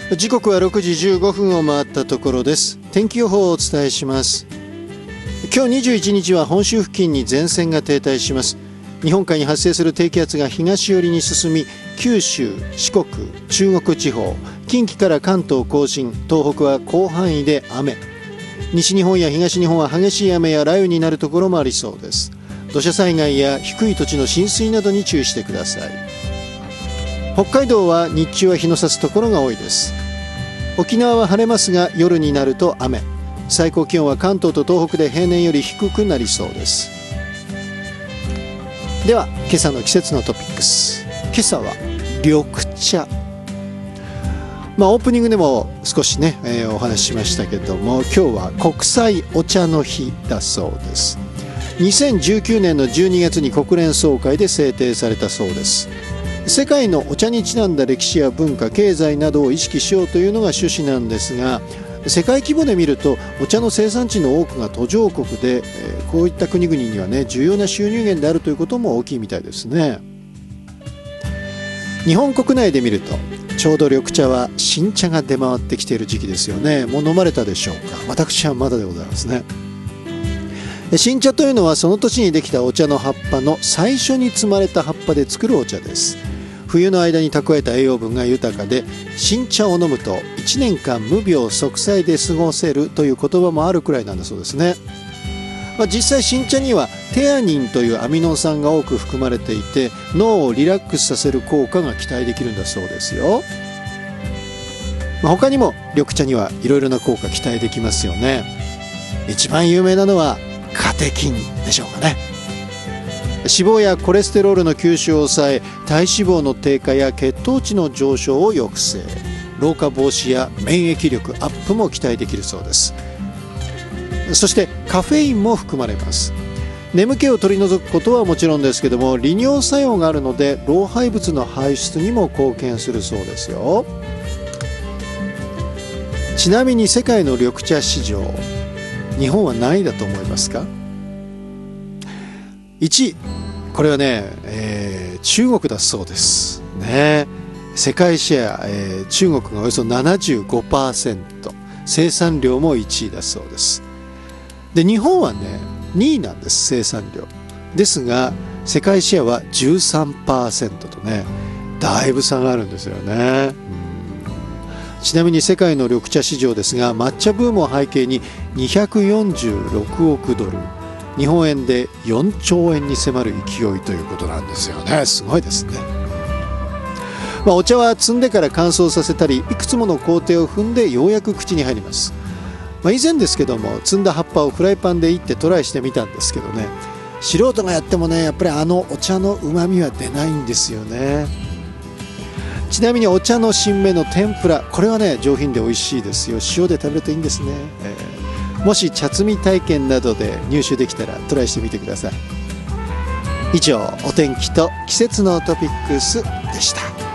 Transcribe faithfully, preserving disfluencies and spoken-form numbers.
時刻はろくじじゅうごふんを回ったところです。天気予報をお伝えします。今日にじゅういちにちは本州付近に前線が停滞します。日本海に発生する低気圧が東寄りに進み、九州、四国、中国地方、近畿から関東甲信、東北は広範囲で雨。西日本や東日本は激しい雨や雷雨になるところもありそうです。土砂災害や低い土地の浸水などに注意してください。北海道は日中は日の差すところが多いです。沖縄は晴れますが夜になると雨。最高気温は関東と東北で平年より低くなりそうです。では今朝の季節のトピックス。今朝は緑茶。まあ、オープニングでも少しね、えー、お話ししましたけども、今日は国際お茶の日だそうです。にせんじゅうきゅうねんのじゅうにがつに国連総会で制定されたそうです。世界のお茶にちなんだ歴史や文化、経済などを意識しようというのが趣旨なんですが、世界規模で見るとお茶の生産地の多くが途上国で、えー、こういった国々にはね重要な収入源であるということも大きいみたいですね。日本国内で見るとちょうど緑茶は新茶が出回ってきている時期ですよね。もう飲まれたでしょうか。私はまだでございますね。新茶というのはその年にできたお茶の葉っぱの最初に摘まれた葉っぱで作るお茶です。冬の間に蓄えた栄養分が豊かで、新茶を飲むといちねんかん無病息災で過ごせるという言葉もあるくらいなんだそうですね。まあ、実際新茶にはテアニンというアミノ酸が多く含まれていて、脳をリラックスさせる効果が期待できるんだそうですよ。まあ、他にも緑茶にはいろいろな効果期待できますよね。一番有名なのはカテキンでしょうかね。脂肪やコレステロールの吸収を抑え、体脂肪の低下や血糖値の上昇を抑制、老化防止や免疫力アップも期待できるそうです。そしてカフェインも含まれます。眠気を取り除くことはもちろんですけども、利尿作用があるので老廃物の排出にも貢献するそうですよ。ちなみに世界の緑茶市場、日本は何位だと思いますか？いちい、これはね、えー、中国だそうですね。世界シェア、えー、中国がおよそ ななじゅうごパーセント、生産量もいちいだそうです。で、日本はねにいなんです、生産量ですが世界シェアは じゅうさんパーセント とね、だいぶ差があるんですよね。うん、ちなみに世界の緑茶市場ですが、抹茶ブームを背景ににひゃくよんじゅうろくおくドル、日本円でよんちょうえんに迫る勢いということなんですよね。すごいですね。まあ、お茶は摘んでから乾燥させたり、いくつもの工程を踏んでようやく口に入ります。まあ、以前ですけども、摘んだ葉っぱをフライパンでいってトライしてみたんですけどね、素人がやってもね、やっぱりあのお茶のうまみは出ないんですよね。ちなみにお茶の新芽の天ぷら、これはね上品で美味しいですよ。塩で食べるといいんですね。えーもし茶摘み体験などで入手できたらトライしてみてください。以上、お天気と季節のトピックスでした。